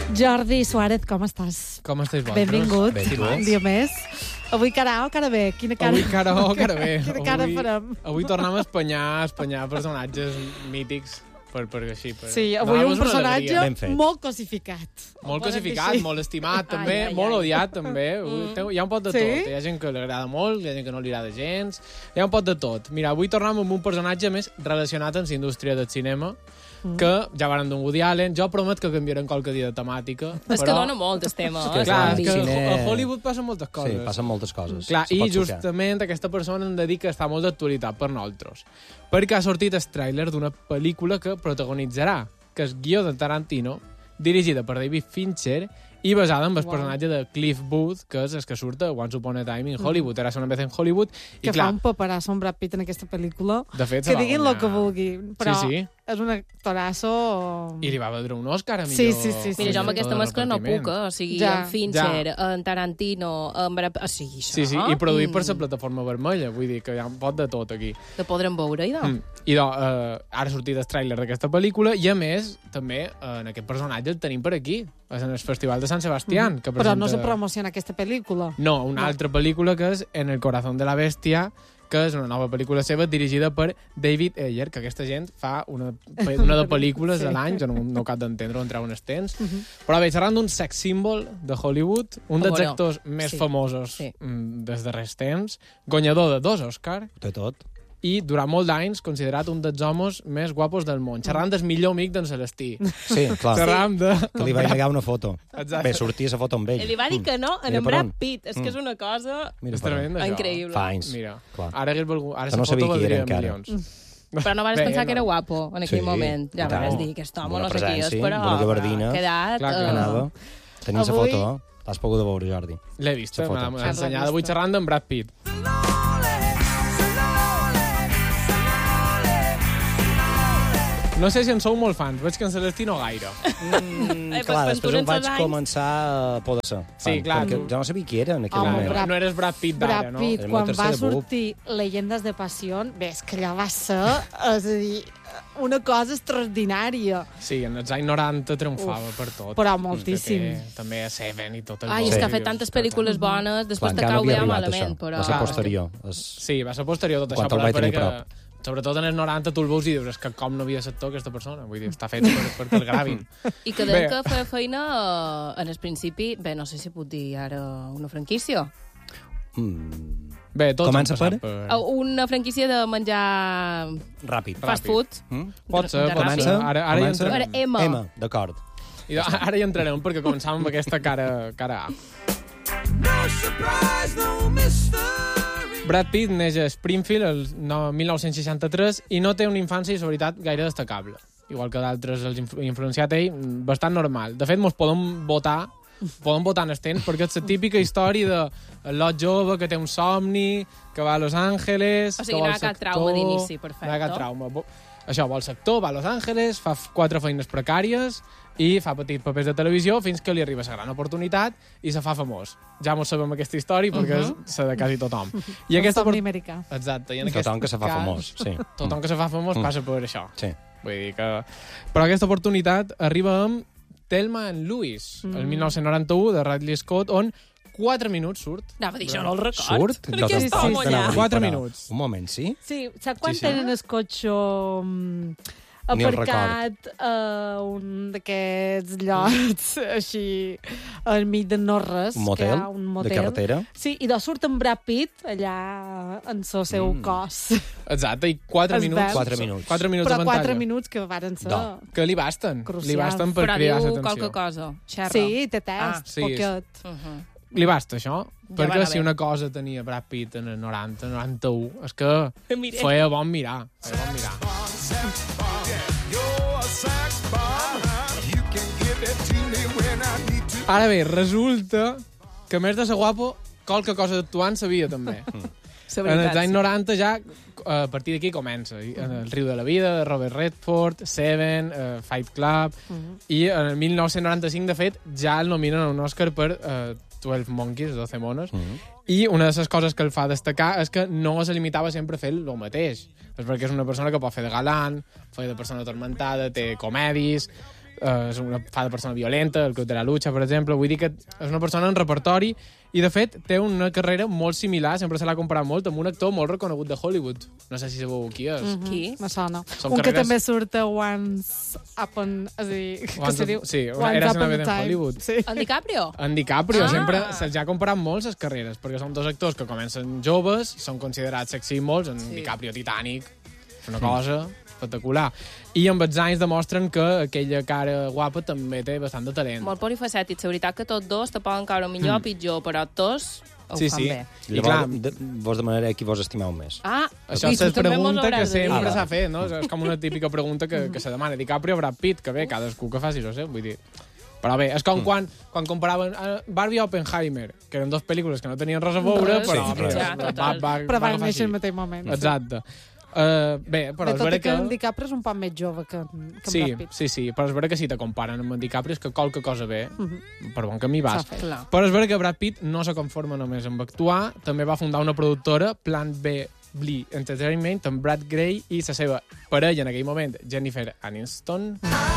Jordi Suárez, com estàs? Com estàs vosaltres? Benvingut. Bé, Un dia més. Avui cara A o cara B? Quina cara? Avui cara A o cara B. Quina cara farem? Avui tornem a espanyar personatges mítics. Per així. Sí, avui un donar-vos una personatge alegria. molt cosificat. Molt cosificat, molt estimat, també, ai, molt ai. odiat, també. Hi ha un pot de Sí? tot. Hi ha gent que li agrada molt, hi ha gent que no li agrada gens. Hi ha un pot de tot. Mira, avui tornem amb un personatge més relacionat amb la indústria del cinema, que ja varen d'un Woody Allen. Jo promet que canviarem qualque dia de temàtica. És que dona molt el tema. És que, Clar, el és que cine- a Hollywood passen moltes coses. Sí, passen moltes coses. Clar, Se i pot explicar. justament aquesta persona em dedica a estar molt d'actualitat per nosaltres. Perquè ha sortit el tràiler d'una pel·lícula que protagonitzarà, que és guió de Tarantino, dirigida per David Fincher i basada en el personatge de Cliff Booth, que és el que surt a Once Upon a Time in Hollywood. Era una vez en Hollywood. I Que clar, fa un paperàs amb Brad Pitt en aquesta pel·lícula. de fet, se Que va diguin guanyar. el que vulguin, però Sí, sí. és un actorasso... I li va valdre un Òscar a millor... Sí, sí, sí, sí. Mira, jo amb aquesta de mescla no repartiment. puc, o sigui, Ja. en Fincher, en Tarantino, en Brad... O sigui, això... Sí, sí, i produït per la plataforma vermella. Vull dir que hi ha un pot de tot aquí. Que podrem veure, idò. I ara ha sortit el tràiler d'aquesta pel·lícula i, a més, també en aquest personatge el tenim per aquí, en el Festival de Sant Sebastián. Que Però no se presenta- promociona aquesta pel·lícula. No, una altra pel·lícula que és En el corazón de la bestia, que és una nova pel·lícula seva dirigida per David Ayer, que aquesta gent fa una de pel·lícules Sí. a l'any, jo no cap d'entendre on treuen els temps. Però bé, xerrant d'un sex symbol de Hollywood, un dels Bueno, actors més sí. famosos Sí. dels darrers temps, guanyador de 2 Òscar, Ho té tot. i durant molt d'anys considerat un dels homes més guapos del món. Xerrant del millor amic d'en Celestí. Sí, clar. Xerrant de... Que li va negar una foto. Exacte. Bé, sortia la foto amb ell. Li va dir que no en Mira en per Brad on. Pitt. És que és una cosa Mira És per on. tremend, això. increïble. Fa anys. Mira, Clar. ara Que la no sabia foto qui era valdria encara. milions. Però no vas Bé, pensar que era no. guapo en aquell Sí, moment. Ja i tant. vas dir, aquest home Bona no sé qui és, presència, però bona gabardina. ha quedat... Clar que Que anava. Tenim la Avui- foto, eh? L'has pogut veure, Jordi. L'he vista, La foto. me l'ha Sí. ensenyada. Avui xerrant d'en Brad Pitt. No sé si en sou molt fans, veig que en Celestí no gaire. Clar, quan després tens em vaig els anys- començar a poder ser. Sí, clar. Perquè jo no sabia qui era en aquell Home, moment. Brad- No eres Brad Pitt d'ara, Brad no? Pitt, Era el meu quan va tercer debut. sortir Leyendas de Pasión, bé, és que allò va ser, és a dir, una cosa extraordinària. Sí, en els anys 90 triomfava per tot. Però moltíssim. També a Seven i tot el... Ai, és que ha fet tantes pel·lícules bones, després te encara cau no havia ja arribat, malament, això. però... Va ser Clar. posterior. Sí, va ser posterior tot Quan això, el vaig tenir perquè, sobretot en els 90 tu el veus i dius, és que com no havia sector aquesta persona? Vull dir, està fet perquè el gravin. I que Bé. deia que feia feina en el principi, bé, no sé si puc dir ara una franquícia. Bé, tots Comença han passat per? Una franquícia de menjar Ràpid. fast food. Pot ser, de pot ràpid. ser. Ara hi Comença? entrarem. Ara, M. M, d'acord. I ara hi entrarem perquè començàvem amb aquesta cara A. Brad Pitt neix a Springfield el 1963 i no té una infància, la veritat, gaire destacable. Igual que d'altres els ha influenciat ell, bastant normal. De fet, mos podem votar en el temps, perquè és la típica història de l'ot jove que té un somni, que va a Los Angeles... O sigui, que vol no hi ha cap ser trauma actor, d'inici, perfecte. No hi ha cap trauma. Això, vol ser actor, va a Los Angeles, fa 4 feines precàries i fa petits papers de televisió fins que li arriba la gran oportunitat i se fa famós. Ja mos sabem aquesta història perquè és la de quasi tothom. I Un aquesta somni americà. Exacte. I en aquest Tothom que se fa cas, famós, sí. Tothom que se fa famós passa per això. Sí. Vull dir que... Però aquesta oportunitat arriba amb Thelma and Louise, el 1991, de Ridley Scott, on 4 minuts surt. Anava a dir, jo no el record. Surt? Per què està sí, allà? 4 minuts. Un moment, sí? Sí, saps quan Sí, sí. tenen el cotxe Ni el aparcat a un d'aquests llocs així enmig de no res? Un motel? Que hi ha un motel. De carretera? Sí, i de surt en Brad Pitt allà en el seu cos. Exacte, i 4 Es minuts. veu. 4 minuts. 4 minuts Però de 4 pantalla. minuts que varen ser... No. Que li basten. Crucial. Li basten per Però cridar diu l'atenció. qualque cosa. Xerra. Sí, té test, sí, poquet. Li basta, això? Ja va Perquè anar si bé. una cosa tenia Brad Pitt en el 90, 91, és que Mira. feia bon mirar. Feia bon mirar. Ara bé, resulta que a més de ser guapo, qualque cosa d'actuant sabia també. La En veritat, els anys sí. 90 ja, a partir d'aquí comença. En El riu de la vida, de Robert Redford, Seven, Fight Club, i en el 1995, de fet, ja el nominen a un Òscar per 12 Monkeys, 12 monos, i una de les coses que el fa destacar és que no se limitava sempre a fer el mateix. És perquè és una persona que pot fer de galant, fer de persona atormentada, té comèdis... fa de persona violenta, el Club de la Lucha, per exemple. Vull dir que és una persona en repertori i, de fet, té una carrera molt similar, sempre se l'ha comparat molt, amb un actor molt reconegut de Hollywood. No sé si sabeu qui és. Qui? Me sona. Són Un que carreres- també surt a Once Upon... És a dir, que se diu... Sí, Once Eres Upon una a vez en Time. Hollywood. Sí. En DiCaprio? En DiCaprio Ah. sempre se'ls ha comparat molt les carreres, perquè són dos actors que comencen joves, són considerats sexy molts, en DiCaprio Titanic, és una cosa espectacular. I amb els anys demostren que aquella cara guapa també té bastant de talent. Molt polifacètic. La veritat que tots dos te poden caure millor o pitjor, però tots ho fan bé. I clar, Vos demanaré qui vos estimeu més. Ah, això i és tu la també mos pregunta que hauràs de dir. sempre Ah, s'ha va. fet, no? És com una típica pregunta que se demana. DiCaprio o Brad Pitt, que bé, cadascú que faci, no sé, vull dir... Però bé, és com quan comparaven Barbie i Oppenheimer, que eren dues pel·lícules que no tenien res a veure, Res. però Sí, ja, total. Però van agafar néixer així. al mateix moment. Exacte. Bé, però Bé, és tot vera i que en DiCaprio és un poc més jove que Sí, Brad Pitt. sí, però és vera que si te comparen amb en DiCaprio és que qualque cosa bé, per bon camí vas. S'ha fet. Clar. Però és vera que Brad Pitt no se conforma només amb actuar, també va fundar una productora, Plan B Blee Entertainment, amb Brad Gray i la seva parella en aquell moment, Jennifer Aniston.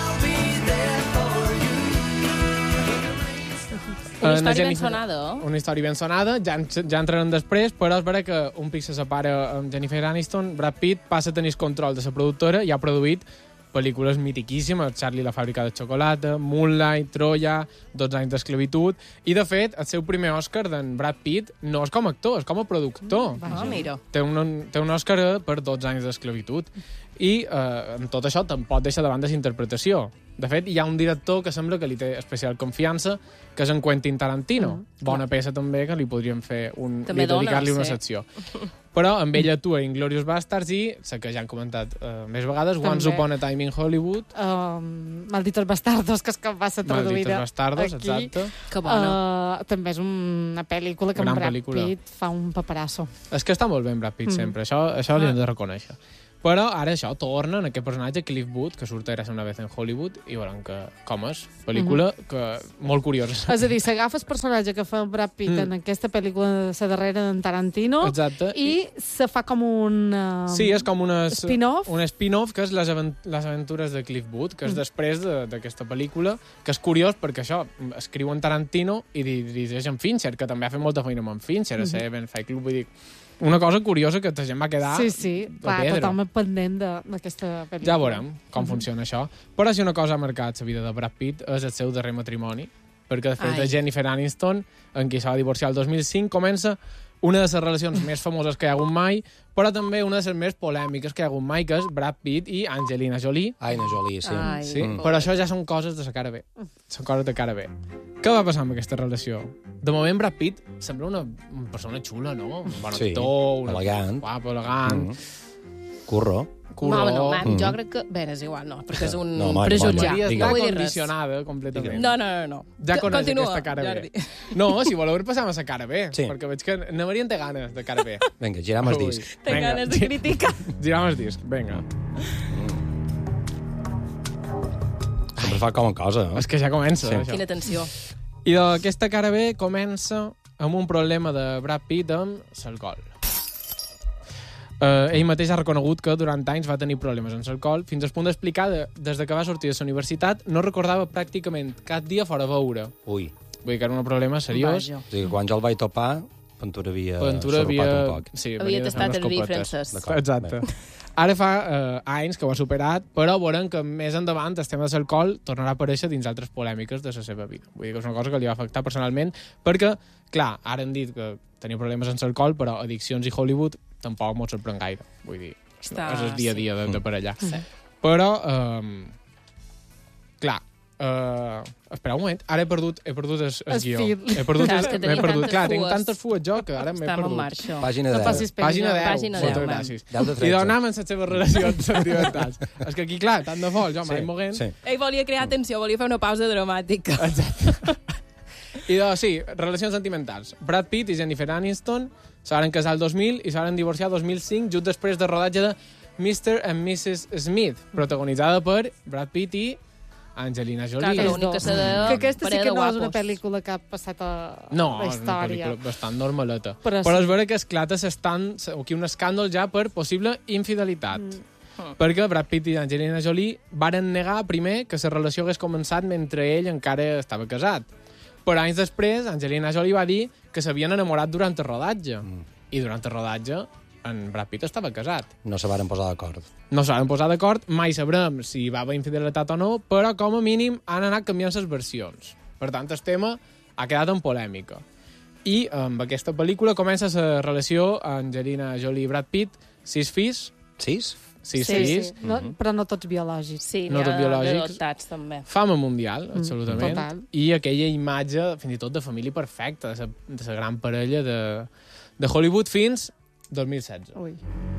Una història ben Jennifer- sonada, Una història ben sonada, ja entrarem després, però és vera que un pic se separa amb Jennifer Aniston, Brad Pitt passa a tenir control de la productora i ha produït pel·lícules mitiquíssimes, Charlie la fàbrica de xocolata, Moonlight, Troya, 12 anys d'esclavitud, i de fet el seu primer Òscar d'en Brad Pitt no és com a actor, és com a productor. Ah, mira. Té un Òscar per 12 anys d'esclavitud. I amb tot això tampoc deixa de banda la interpretació. De fet, hi ha un director que sembla que li té especial confiança, que és en Quentin Tarantino. Bona peça també, que li podríem fer També dona, dedicar-li una sí. secció. Però amb ell atua Inglourious Basterds i, sé que ja han comentat més vegades, També. Once Upon a Time in Hollywood, Malditos Bastardos, que és que va ser Malditos traduïda Bastardos, aquí. exacte. Que bona. També és una pel·lícula que Gran en Brad pel·lícula. Pitt fa un paparasso. És que està molt bé en Brad Pitt sempre, això li hem de reconèixer. Però ara això, torna en aquest personatge, Cliff Booth, que surt Érase una vez en Hollywood, i veurem que, com és, pel·lícula que molt curiosa. És a dir, s'agafa el personatge que fa el Brad Pitt en aquesta pel·lícula de la darrera d'en Tarantino Exacte. i se fa com un... Sí, és com spin-off? un spin-off que és les aventures de Cliff Booth, que és després d'aquesta pel·lícula, que és curiós perquè això, escriu en Tarantino i dirigeix en Fincher, que també ha fet molta feina amb en Fincher, a Seven, Fight Club, vull dir, una cosa curiosa que la gent va quedar Sí, de va pedra. totalment pendent d'aquesta pel·lícula. Ja veurem com funciona això. Però si una cosa ha marcat la vida de Brad Pitt és el seu darrer matrimoni, perquè després de Jennifer Aniston, en qui se va divorciar el 2005, comença una de les relacions més famoses que hi ha hagut mai, però també una de les més polèmiques que hi ha hagut mai, que és Brad Pitt i Angelina Jolie. Aina Jolie, sí. Ai. Sí, però això ja són coses de la cara B. Són coses de cara B. Què va passar amb aquesta relació? De moment, Brad Pitt sembla una persona xula, no? Un bon Sí, actor, elegant. guapo, elegant. Curro. Curó. No, jo crec que... Bé, és igual, no, perquè és un No, home, prejutjat. Maria Digue. està No vull dir res. condicionada completament. No. Ja coneix Continua, aquesta cara Jordi. B. No, si voleu passem a la cara B, Sí. perquè veig que na Maria en té ganes de cara B. Vinga, giram el Ui. disc. Tenc Vinga, ganes de criticar. Giram el disc, vinga. Sempre fa com a cosa, no? És que ja comença, Sí. això. Quina tensió. I aquesta cara B comença amb un problema de Brad Pitt amb l'alcohol. Ell mateix ha reconegut que durant anys va tenir problemes amb l'alcohol, fins al punt d'explicar des de que va sortir de la universitat no recordava pràcticament cap dia fora a beure. Ui. Vull dir que era un problema seriós. Vaja. O sigui, quan jo el vaig topar, Ventura havia Ventura sorpat havia... un poc. Sí, Havia venia de tastat fer el unes vi copetes. francès. D'acord. Exacte. Bé. Ara fa anys que ho ha superat, però veurem que més endavant el tema de l'alcohol tornarà a aparèixer dins altres polèmiques de la seva vida. Vull dir que és una cosa que li va afectar personalment, perquè, clar, ara hem dit que tenia problemes amb l'alcohol, però addiccions i Hollywood tampoc m'ho sorprèn gaire. Vull dir, és el dia a dia de per allà. Sí. Però, clar, espera un moment, ara he perdut el guió. fil. He perdut, Clar, és que m'he tenim perdut. tantes Clar, tinc fues. tantes fues jo que ara m'he Estem en perdut. marxa. Pàgina No 10. facis pena. Pàgina 10. Pàgina 10, moltes home. gràcies. 10 de 13. I donam en les seves relacions sentimentals. És que aquí, clar, tant de fort, jo m'he moguent. Sí. Ell volia crear tensió, volia fer una pausa dramàtica. I doncs, sí, relacions sentimentals. Brad Pitt i Jennifer Aniston se van casar el 2000 i se van divorciar el 2005, just després de rodatge de Mr. and Mrs. Smith, protagonitzada per Brad Pitt i Angelina Clar, Jolie. que l'únic que s'ha de... Que aquesta sí parella que de no és una guapos. pel·lícula que ha passat a No, la és una història. pel·lícula bastant normaleta. Però Però sí. és vera que esclata aquí un escàndol ja per possible infidelitat. perquè Brad Pitt i Angelina Jolie varen negar primer que la relació hagués començat mentre ell encara estava casat. Però anys després, Angelina Jolie va dir que s'havien enamorat durant el rodatge. I durant el rodatge, en Brad Pitt estava casat. No se varen posar d'acord. No s'han posat d'acord, mai sabrem si va haver infidelitat o no, però com a mínim han anat canviant les versions. Per tant, el tema ha quedat en polèmica. I amb aquesta pel·lícula comença la relació Angelina Jolie i Brad Pitt, 6 fills. 6? 6 Sí, fills. sí. No, però no tots biològics. Sí, No n'hi tot ha biològics. d'adoptats, també. Fama mundial, absolutament. total. I aquella imatge, fins i tot, de família perfecta, de la gran parella de Hollywood fins 2016. Ui.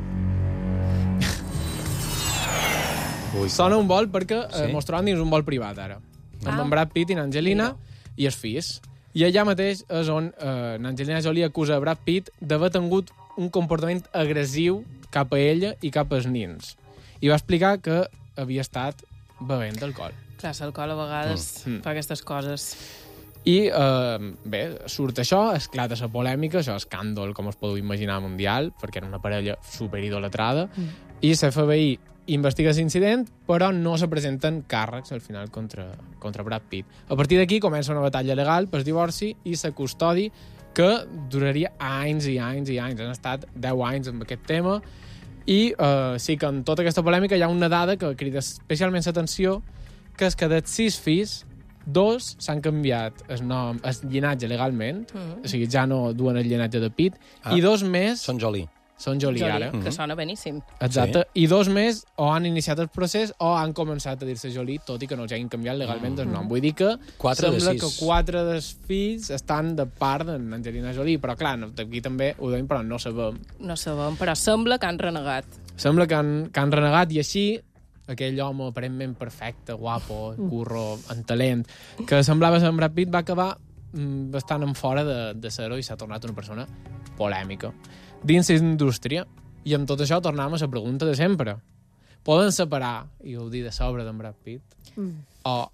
Ui, Sona un vol perquè Sí? mos trobem dins un vol privat, ara. Amb Ah. en Brad Pitt i n'Angelina i els fills. I allà mateix és on n'Angelina Jolie acusa Brad Pitt d'haver tingut un comportament agressiu cap a ella i cap als nins. I va explicar que havia estat bevent alcohol. Clar, l'alcohol a vegades fa aquestes coses. I, bé, surt això, esclata la polèmica, això escàndol, com us podeu imaginar, mundial, perquè era una parella superidolatrada, i l'FBI investiga l'incident, però no se presenten càrrecs al final contra Brad Pitt. A partir d'aquí comença una batalla legal per divorci i la custodi que duraria anys i anys i anys. Han estat 10 anys amb aquest tema i sí que en tota aquesta polèmica hi ha una dada que crida especialment l'atenció, que és que dels 6 fills, 2 s'han canviat el nom, el llinatge legalment, o sigui, ja no duen el llinatge de Pitt, i 2 més Són Jolie. són Jolie ara. Que sona beníssim. Exacte. I 2 més o han iniciat el procés o han començat a dir-se Jolie, tot i que no els hagin canviat legalment el nom. Vull dir que 4 de sembla 6. que 4 dels fills estan de part d'Angelina Jolie, però clar, aquí també ho deim, però no sabem. No sabem, però sembla que han renegat. Sembla que han renegat i així aquell home aparentment perfecte, guapo, curro, en talent, que semblava ser en Brad Pitt, va acabar bastant en fora de ser-ho i s'ha tornat una persona polèmica dins la indústria. I amb tot això tornem a la pregunta de sempre. Poden separar i gaudir de sobre d'en Brad Pitt? O...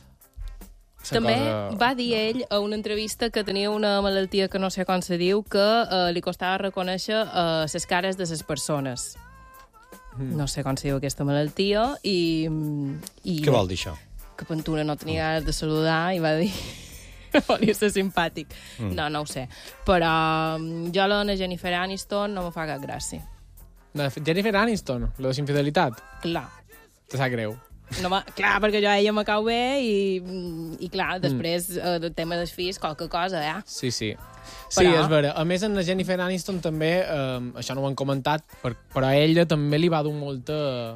També va dir ell a una entrevista que tenia una malaltia que no sé com se diu, que li costava reconèixer les cares de les persones. No sé com se diu aquesta malaltia i Què vol dir això? que Pantuna no tenia ganes de saludar i va dir volia ser simpàtic. No ho sé. Però jo la Jennifer Aniston no me fa cap gràcia. Jennifer Aniston, la infidelitat. Clar. Te sap greu. Clar, perquè jo a ella me cau bé i clar, després el tema dels fills, qualque cosa, eh? Sí. Sí, Però- és vera. A més, en la Jennifer Aniston també, això no ho han comentat, però a ella també li va dur molta...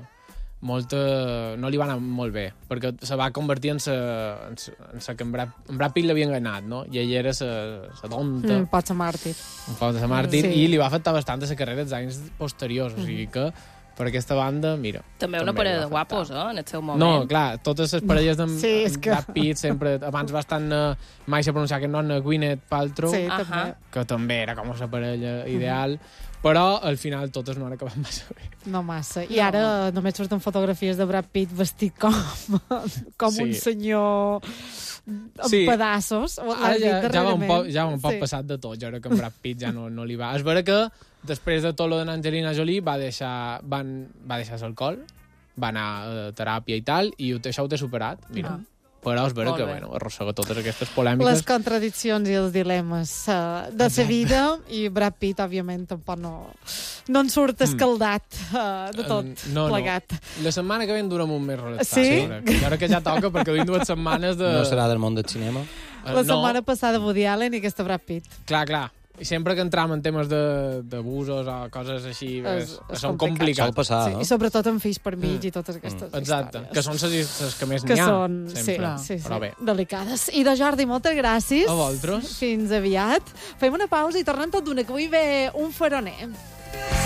no li va anar molt bé, perquè se va convertir en sa que en Brad Pitt l'havia enganyat, no? I ella era sa tonta, Pot ser màrtir. un poc de sa màrtir, Sí. i li va afectar bastant a la carrera dels anys posteriors, o sigui que per aquesta banda, mira... També una li parella va de afectar. guapos, en el seu moment. No, clar, totes les parelles d'en Sí, és que- Brad Pitt sempre... Abans va estar mai se pronunciar aquest nom, Gwyneth Paltrow, Sí, Ahà. també. que també era com la parella ideal, però al final totes no han acabat massa bé. No massa. I ara només surten fotografies de Brad Pitt vestit com Sí. un senyor amb Sí. pedassos. Ara ja va un poc Sí. passat de tot, jo crec que en Brad Pitt ja no li va. És vera que després de tot lo d'Angelina Jolie va deixar l'alcohol, va anar a teràpia i tal, i això ho té superat, mira. Però és vera Molt que, bé. bueno, arrossega totes aquestes Les polèmiques. contradiccions i els dilemes de la vida, i Brad Pitt, òbviament, tampoc no en surt escaldat de tot plegat. La setmana que ve en durem un més relaxat. Sí? Jo crec que ja toca, perquè duim 2 setmanes de... No serà del món del cinema? La setmana passada Woody Allen i aquesta Brad Pitt. Clar. I sempre que entram en temes d'abusos o coses així, És són complicat. Sol complicats. passar, Sí, no? i sobretot amb fills per mig i totes aquestes Exacte, històries. que són les que més que n'hi ha. són, sempre. sí, Però bé. delicades. I de Jordi, moltes gràcies. A vosaltres. Fins aviat. Fem una pausa i tornem tot d'una, que avui ve un faroner.